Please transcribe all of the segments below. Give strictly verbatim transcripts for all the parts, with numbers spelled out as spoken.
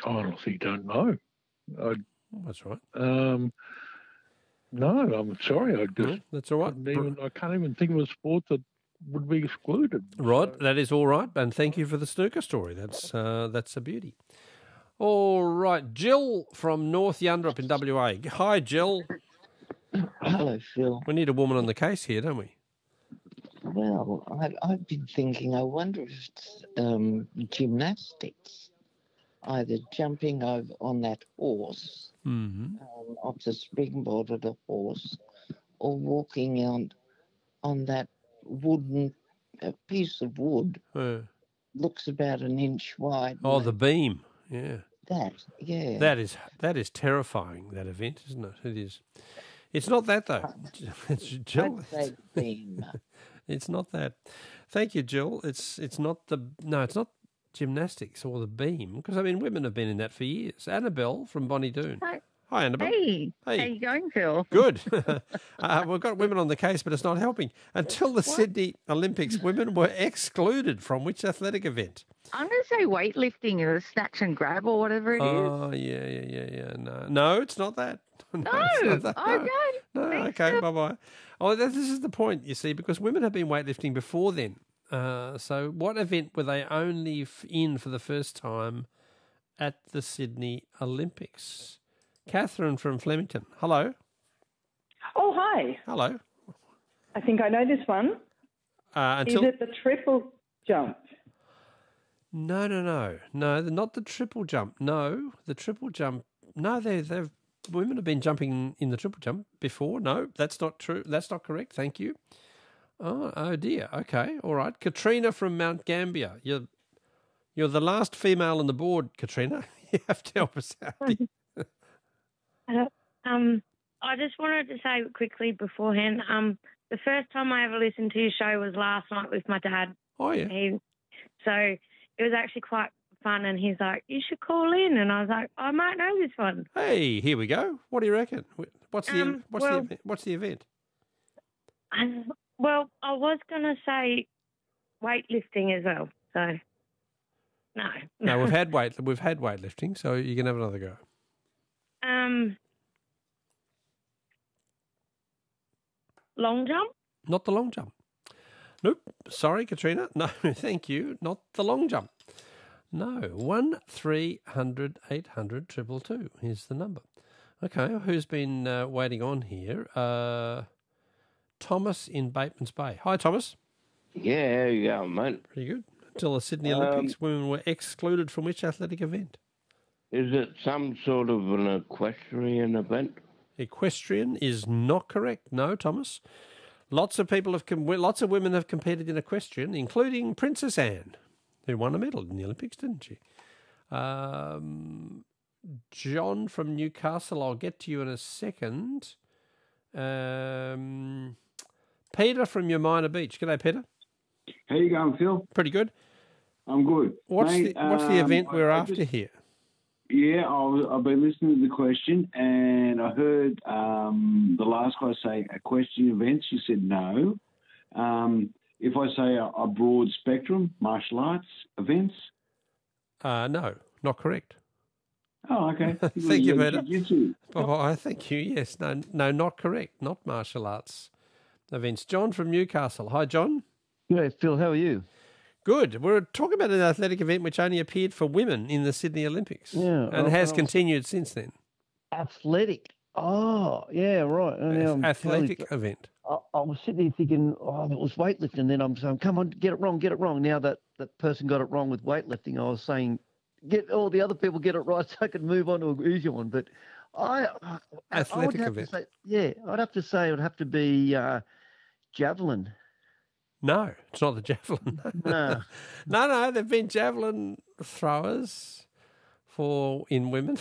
I honestly don't know. I, That's right. Um, no, I'm sorry. I just No, that's all right. couldn't even, I can't even think of a sport that would be excluded. Rod, So- that is all right, and thank you for the snooker story. That's uh, that's a beauty. All right, Jill from North Yunderup in W A. Hi, Jill. Hello, Phil. We need a woman on the case here, don't we? Well, I, I've been thinking, I wonder if it's um, gymnastics, either jumping over on that horse, Mm-hmm. um, off the springboard of the horse, or walking on on that wooden uh, piece of wood, Uh, looks about an inch wide. oh, the beam. Yeah. That, yeah. That is that is terrifying, that event, isn't it? It is. It's not that, though. It's Jill. I'd say beam. It's not that. Thank you, Jill. It's it's not the no. It's not gymnastics or the beam, because I mean women have been in that for years. Annabelle from Bonnie Doon. Hi. Hi, Annabelle. Hey, Hey. how you going, Phil? Good. uh, we've got women on the case, but it's not helping. Until the Sydney Olympics, women were excluded from which athletic event? I'm going to say weightlifting or snatch and grab or whatever it is. Oh, yeah, yeah, yeah, yeah. No, no, it's not that. No, No, it's not that. No. okay. No, Thanks, okay, Phil. bye-bye. Oh, this is the point, you see, because women have been weightlifting before then. Uh, so what event were they only f- in for the first time at the Sydney Olympics? Catherine from Flemington. Hello. Oh, hi. Hello. I think I know this one. Uh, until... Is it the triple jump? No, no, no. No, the- not the triple jump. No, the triple jump. No, they, they've women have been jumping in the triple jump before. No, that's not true. That's not correct. Thank you. Oh, oh dear. Okay, all right. Katrina from Mount Gambier. You're you're the last female on the board, Katrina. You have to help us out. Hello. Um, I just wanted to say quickly beforehand, um, the first time I ever listened to your show was last night with my dad. Oh, yeah. He, so it was actually quite fun, and he's like, you should call in. And I was like, I might know this one. Hey, here we go. What do you reckon? What's the Um, what's well- the event? What's the event? Um, well, I was going to say weightlifting as well. So, no. No, we've had weight we've had weightlifting, so you can have another go. Um, long jump? Not the long jump. Nope. Sorry, Katrina. No, thank you. Not the long jump. No. One three hundred eight hundred triple two is the number. Okay. Who's been uh, waiting on here? Uh, Thomas in Bateman's Bay. Hi, Thomas. Yeah, how you going, mate? Pretty good. Until the Sydney Um, Olympics, women were excluded from which athletic event? Is it some sort of an equestrian event? Equestrian is not correct. No, Thomas. Lots of people have com- lots of women have competed in equestrian, including Princess Anne, who won a medal in the Olympics, didn't she? Um, John from Newcastle, I'll get to you in a second. Um, Peter from Umina Beach. G'day, Peter. How you going, Phil? Pretty good. I'm good. What's Mate, the What's the um, event we're I- I after just- here? Yeah, I was, I've been listening to the question, and I heard um, the last guy say equestrian events. You said no. Um, if I say a, a broad spectrum, martial arts events. Uh, no, not correct. Oh, okay. Thank you, Peter. Jiu-jitsu. Oh, I thank you. Yes, no, no, not correct. Not martial arts events. John from Newcastle. Hi, John. Yeah, Phil, how are you? Good. We're talking about an athletic event which only appeared for women in the Sydney Olympics, Yeah, and I- has I was- continued since then. Athletic. Oh, yeah, right. And now I'm Athletic totally- event. I, I was sitting there thinking, oh, it was weightlifting. Then I'm saying, come on, get it wrong, get it wrong. Now that that person got it wrong with weightlifting, I was saying, get all the other people get it right so I could move on to an easier one. But I, I, I would Athletic have event. to say, yeah, I'd have to say it would have to be uh, javelin. No, it's not the javelin. No. no, no. There've been javelin throwers for in women.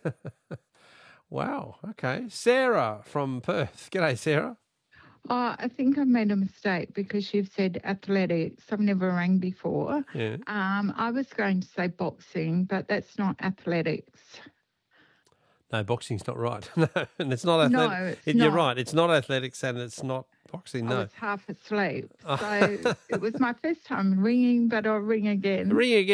Wow. Okay, Sarah from Perth. G'day, Sarah. Oh, I think I made a mistake because you've said athletics. I've never rang before. Yeah. Um, I was going to say boxing, but that's not athletics. No, boxing's not right. No, and it's not No, athletic. it's You're not. right. It's not athletics, and it's not boxing. I No. was half asleep. So it was my first time ringing, but I'll ring again. Ring again.